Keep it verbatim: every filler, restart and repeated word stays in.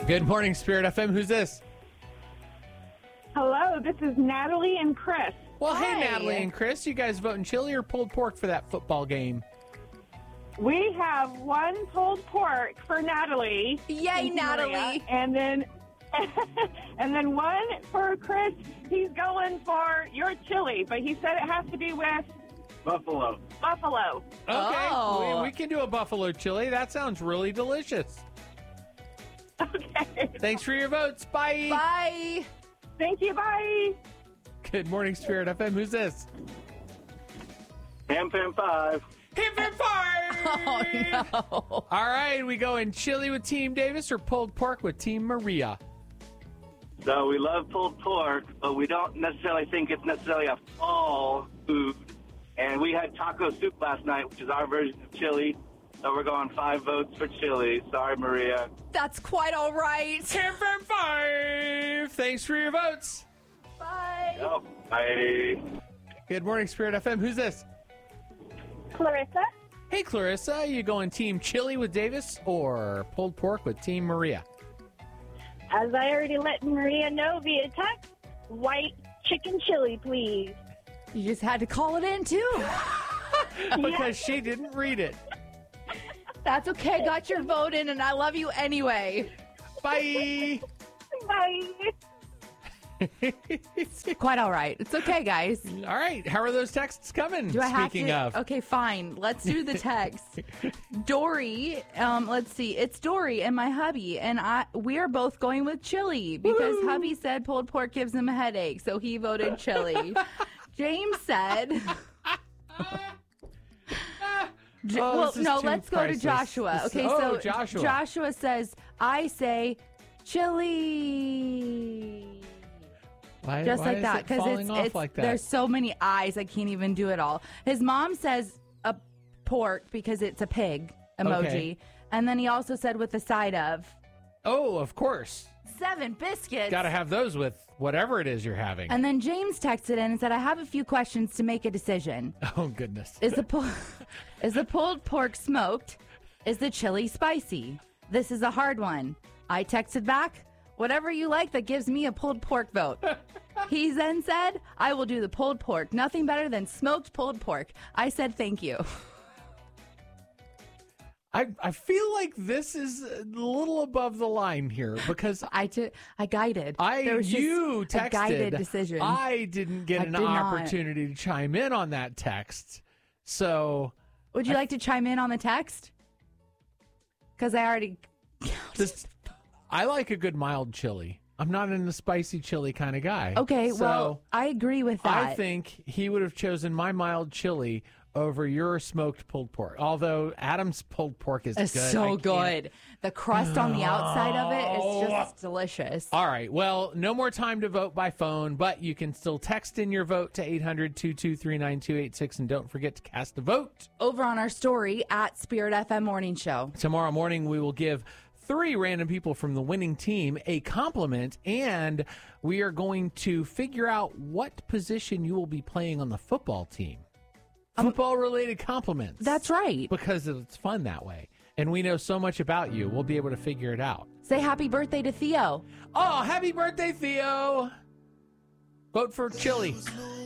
Good morning, Spirit F M. Who's this? Hello, this is Natalie and Chris. Well, Hi. hey, Natalie and Chris. You guys voting chili or pulled pork for that football game? We have one pulled pork for Natalie. Yay, Thank you, Natalie. Maria. And then and then one for Chris. He's going for your chili, but he said it has to be with Buffalo. buffalo. Okay, Oh. we, we can do a buffalo chili. That sounds really delicious. Okay. Thanks for your votes. Bye. Bye. Thank you. Bye. Good morning, Spirit F M. Who's this? Ham Pam five. Hip hip five. Oh, no. All right, we go in chili with Team Davis or pulled pork with Team Maria. So we love pulled pork, but we don't necessarily think it's necessarily a fall food. And we had taco soup last night, which is our version of chili. So we're going five votes for chili. Sorry, Maria. That's quite all right. Hip hip five. Thanks for your votes. Bye. Oh, bye. Good morning, Spirit F M. Who's this? Clarissa. Hey, Clarissa. You going Team chili with Davis or pulled pork with Team Maria? As I already let Maria know via text, white chicken chili, please. You just had to call it in, too. Because she didn't read it. That's okay. Got your vote in, and I love you anyway. Bye. Bye. Quite all right. It's okay, guys. All right. How are those texts coming? Do I have Speaking to? of. Okay, fine. Let's do the text. Dory, um, let's see. It's Dory and my hubby, and I. We are both going with chili because Woo! hubby said pulled pork gives him a headache, so he voted chili. James said. J- Oh, well, this is no, too let's go priceless. to Joshua. This- Okay, oh, so Joshua. Joshua says, I say chili. Why, Just why like is that. it Because falling it's, off it's like that? there's so many eyes, I can't even do it all. His mom says a pork because it's a pig emoji. Okay. And then he also said with the side of Oh, of course. seven biscuits. Got to have those with whatever it is you're having. And then James texted in and said, I have a few questions to make a decision. Oh, goodness. Is the pull- is the pulled pork smoked? Is the chili spicy? This is a hard one. I texted back, whatever you like that gives me a pulled pork vote. He then said, I will do the pulled pork. Nothing better than smoked pulled pork. I said thank you. I, I feel like this is a little above the line here because I did. I guided. I There was just you a texted. guided decision. I didn't get I an did not. opportunity to chime in on that text. So Would you like to chime in on the text? Because I already. this, I like a good mild chili. I'm not in the spicy chili kind of guy. Okay, So well, I agree with that. I think he would have chosen my mild chili over your smoked pulled pork. Although Adam's pulled pork is It's good. I so can't- good. The crust on the outside of it is just delicious. All right. Well, no more time to vote by phone, but you can still text in your vote to eight hundred, two two three, nine two eight six. And don't forget to cast a vote. Over on our story at Spirit F M Morning Show. Tomorrow morning, we will give three random people from the winning team a compliment, and we are going to figure out what position you will be playing on the football team. Football-related compliments. That's right. Because it's fun that way. And we know so much about you, we'll be able to figure it out. Say happy birthday to Theo. Oh, happy birthday, Theo! Vote for chili.